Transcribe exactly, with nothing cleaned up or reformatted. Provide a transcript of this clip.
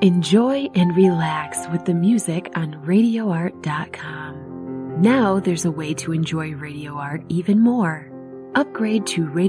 Enjoy and relax with the music on radio art dot com. Now there's a way to enjoy Radio Art even more. Upgrade to Radio